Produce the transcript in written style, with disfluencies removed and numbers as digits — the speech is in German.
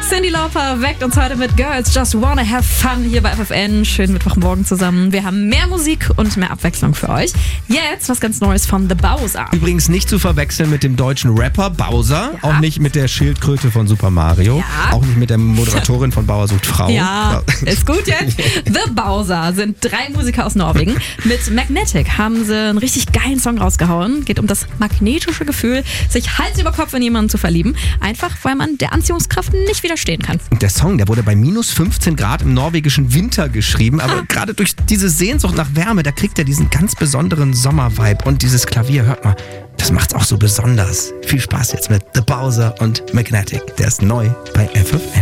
Cyndi Lauper weckt uns heute mit Girls Just Wanna Have Fun hier bei FFN. Schönen Mittwochmorgen zusammen. Wir haben mehr Musik und mehr Abwechslung für euch. Jetzt was ganz Neues von The Bowser. Übrigens nicht zu verwechseln mit dem deutschen Rapper Bowser, auch nicht mit der Schildkröte von Super Mario, auch nicht mit der Moderatorin von Bauer sucht Frau. Ja, ist gut jetzt. The Bowser sind 3 Musiker aus Norwegen. Mit Magnetic haben sie einen richtig geilen Song rausgehauen. Geht um das magnetische Gefühl, sich Hals über Kopf in jemanden zu verlieben. Einfach, weil man der Anziehungskraft nicht widerstehen kann. Der Song, der wurde bei minus 15 Grad im norwegischen Winter geschrieben, aber gerade durch diese Sehnsucht nach Wärme, da kriegt er diesen ganz besonderen Sommervibe. Und dieses Klavier, hört mal, das macht's auch so besonders. Viel Spaß jetzt mit The Bowser und Magnetic. Der ist neu bei FFN.